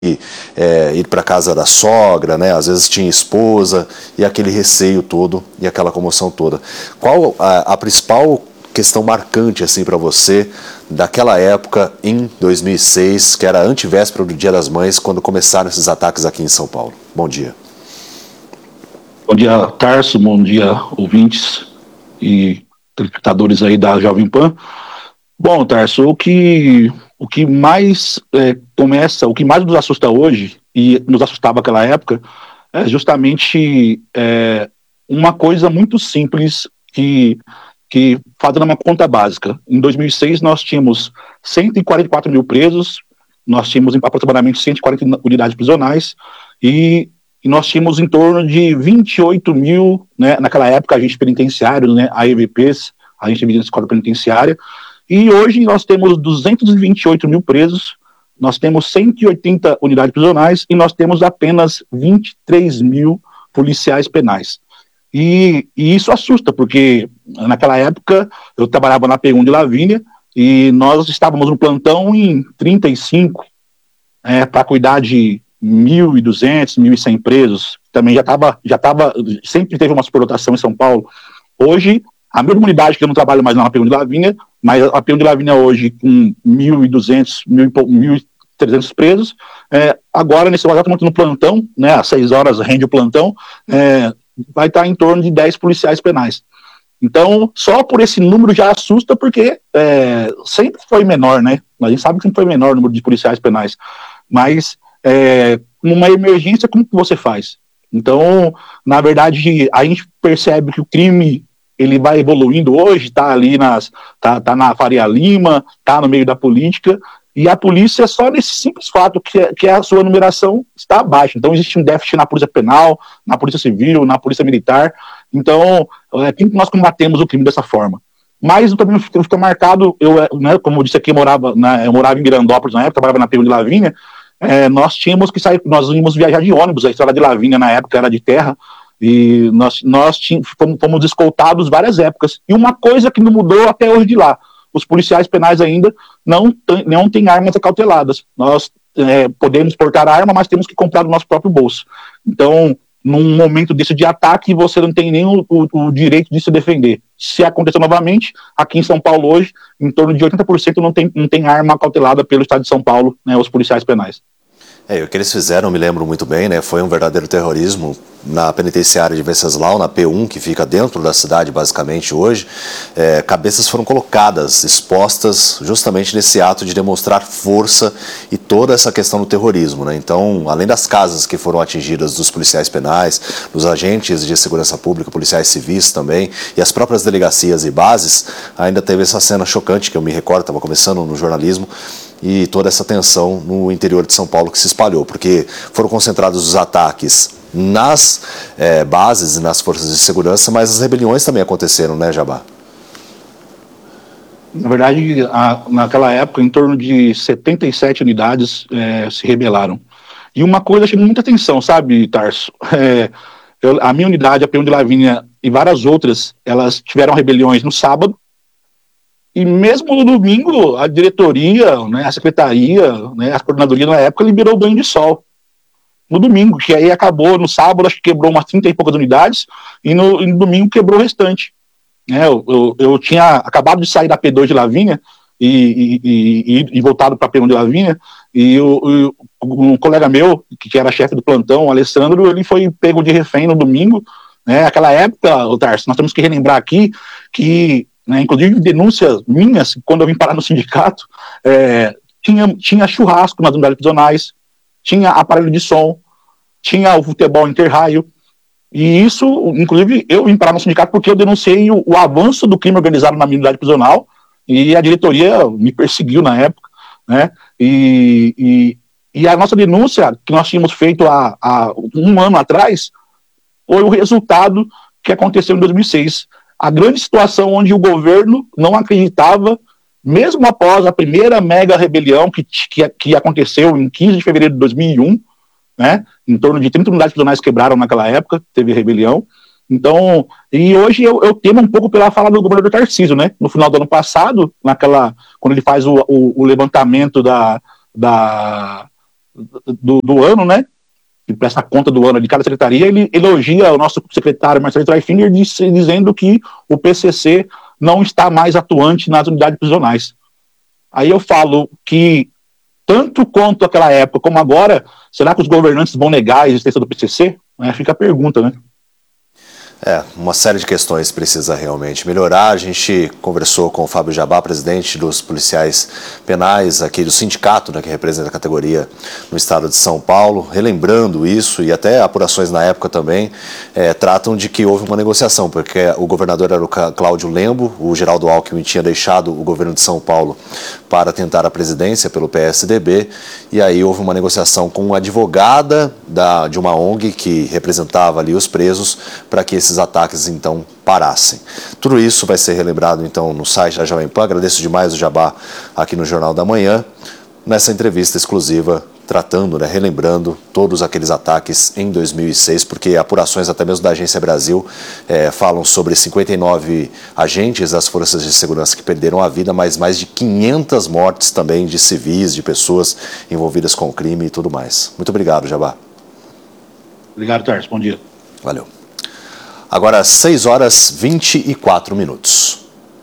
ir para casa da sogra, né? Às vezes tinha esposa, e aquele receio todo e aquela comoção toda. Qual a principal questão marcante assim para você daquela época em 2006, que era a antivéspera do Dia das Mães, quando começaram esses ataques aqui em São Paulo? Bom dia. Bom dia, Tarso, bom dia, ouvintes e telespectadores aí da Jovem Pan. Bom, Tarso, o que mais o que mais nos assusta hoje, e nos assustava naquela época, é justamente uma coisa muito simples que fazendo uma conta básica. Em 2006 nós tínhamos 144 mil presos, nós tínhamos aproximadamente 140 unidades prisionais e nós tínhamos em torno de 28 mil, né, naquela época, agentes penitenciários, né, AEVPs, agentes de vigilância penitenciária, e hoje nós temos 228 mil presos, nós temos 180 unidades prisionais e nós temos apenas 23 mil policiais penais. E isso assusta, porque naquela época eu trabalhava na P1 de Lavínia e nós estávamos no plantão em 35 para cuidar de 1.200, 1.100 presos. Também já estava, sempre teve uma superlotação em São Paulo. Hoje, a mesma unidade que eu não trabalho mais na P1 de Lavínia, mas a P1 de Lavínia hoje com 1.200, 1.300 presos, agora nesse momento estamos no plantão, né, às 6 horas rende o plantão, vai estar em torno de 10 policiais penais. Então, só por esse número já assusta, porque sempre foi menor, né? A gente sabe que sempre foi menor o número de policiais penais. Mas, numa emergência, como que você faz? Então, na verdade, a gente percebe que o crime ele vai evoluindo hoje, está ali tá na Faria Lima, está no meio da política, e a polícia, só nesse simples fato que a sua numeração está abaixo. Então, existe um déficit na polícia penal, na polícia civil, na polícia militar. Então, como que nós combatemos o crime dessa forma? Mas também fica marcado, como eu disse aqui, eu morava em Mirandópolis na época, trabalhava na P1 de Lavínia, nós tínhamos que sair, nós íamos viajar de ônibus, a estrada de Lavínia na época era de terra, e nós fomos escoltados várias épocas. E uma coisa que não mudou até hoje de lá, os policiais penais ainda não têm armas acauteladas. Nós podemos portar arma, mas temos que comprar do nosso próprio bolso. Então, num momento desse de ataque, você não tem nem o direito de se defender. Se acontecer novamente, aqui em São Paulo hoje, em torno de 80% não tem arma acautelada pelo Estado de São Paulo, né, os policiais penais. O que eles fizeram, eu me lembro muito bem, né? Foi um verdadeiro terrorismo na penitenciária de Venceslau, na P1, que fica dentro da cidade, basicamente, hoje. Cabeças foram colocadas, expostas, justamente nesse ato de demonstrar força e toda essa questão do terrorismo, né? Então, além das casas que foram atingidas dos policiais penais, dos agentes de segurança pública, policiais civis também, e as próprias delegacias e bases, ainda teve essa cena chocante, que eu me recordo, estava começando no jornalismo, e toda essa tensão no interior de São Paulo que se espalhou, porque foram concentrados os ataques nas bases e nas forças de segurança, mas as rebeliões também aconteceram, né, Jabá? Na verdade, naquela época, em torno de 77 unidades se rebelaram. E uma coisa chamou muita atenção, sabe, Tarso? A minha unidade, a P1 de Lavínia e várias outras, elas tiveram rebeliões no sábado, e mesmo no domingo, a diretoria, né, a secretaria, né, a coordenadoria na época liberou o banho de sol. No domingo, que aí acabou, no sábado acho que quebrou umas 30 e poucas unidades, e no domingo quebrou o restante. Eu tinha acabado de sair da P2 de Lavínia e voltado para a P1 de Lavínia, e um colega meu, que era chefe do plantão, o Alessandro, ele foi pego de refém no domingo. Naquela época, o Tarso, nós temos que relembrar aqui que, inclusive denúncias minhas, quando eu vim parar no sindicato, tinha churrasco nas unidades prisionais, tinha aparelho de som, tinha o futebol interraio, e isso, inclusive, eu vim parar no sindicato porque eu denunciei o avanço do crime organizado na minha unidade prisional, e a diretoria me perseguiu na época, né, e a nossa denúncia, que nós tínhamos feito há um ano atrás, foi o resultado que aconteceu em 2006. A grande situação onde o governo não acreditava, mesmo após a primeira mega rebelião que aconteceu em 15 de fevereiro de 2001, né, em torno de 30 unidades prisionais quebraram naquela época, teve rebelião. Então, e hoje eu temo um pouco pela fala do governador Tarcísio, né, no final do ano passado, quando ele faz o levantamento do ano, né? Que presta conta do ano de cada secretaria, ele elogia o nosso secretário Marcelo Traifinger dizendo que o PCC não está mais atuante nas unidades prisionais. Aí eu falo que, tanto quanto aquela época como agora, será que os governantes vão negar a existência do PCC? Fica a pergunta, né? Uma série de questões precisa realmente melhorar. A gente conversou com o Fábio Jabá, presidente dos policiais penais aqui do sindicato, né, que representa a categoria no estado de São Paulo, relembrando isso, e até apurações na época também tratam de que houve uma negociação, porque o governador era o Cláudio Lembo, o Geraldo Alckmin tinha deixado o governo de São Paulo para tentar a presidência pelo PSDB, e aí houve uma negociação com uma advogada de uma ONG que representava ali os presos para que esses ataques então parassem. Tudo isso vai ser relembrado então no site da Jovem Pan. Agradeço demais o Jabá aqui no Jornal da Manhã, nessa entrevista exclusiva tratando, né, relembrando todos aqueles ataques em 2006, porque apurações até mesmo da Agência Brasil falam sobre 59 agentes das forças de segurança que perderam a vida, mas mais de 500 mortes também de civis, de pessoas envolvidas com o crime e tudo mais. Muito obrigado, Jabá. Obrigado, Tarso. Bom dia. Valeu. Agora, 6h24.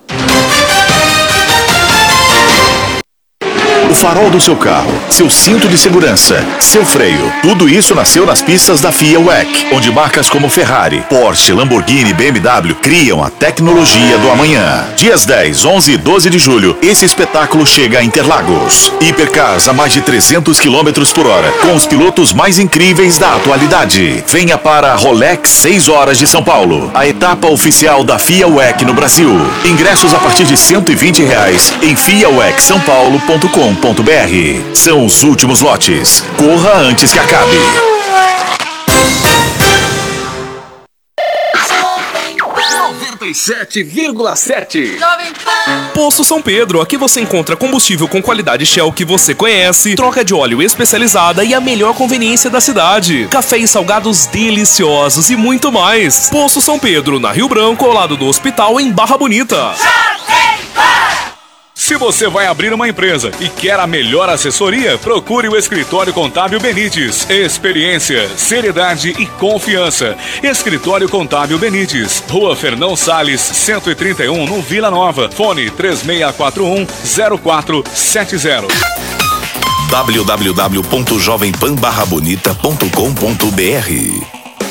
O farol do seu carro, seu cinto de segurança, seu freio, tudo isso nasceu nas pistas da FIA WEC, onde marcas como Ferrari, Porsche, Lamborghini e BMW criam a tecnologia do amanhã. Dias 10, 11 e 12 de julho, esse espetáculo chega a Interlagos. Hipercars a mais de 300 km por hora, com os pilotos mais incríveis da atualidade. Venha para a Rolex 6 horas de São Paulo, a etapa oficial da FIA WEC no Brasil. Ingressos a partir de R$120 em fiawecsaopaulo.com.br. São os últimos lotes. Corra antes que acabe. Posto São Pedro, aqui você encontra combustível com qualidade Shell que você conhece, troca de óleo especializada e a melhor conveniência da cidade. Café e salgados deliciosos e muito mais. Posto São Pedro, na Rio Branco, ao lado do hospital, em Barra Bonita. Se você vai abrir uma empresa e quer a melhor assessoria, procure o Escritório Contábil Benites. Experiência, seriedade e confiança. Escritório Contábil Benites, Rua Fernão Salles, 131, no Vila Nova. Fone 3641-0470. www.jovempanbarrabonita.com.br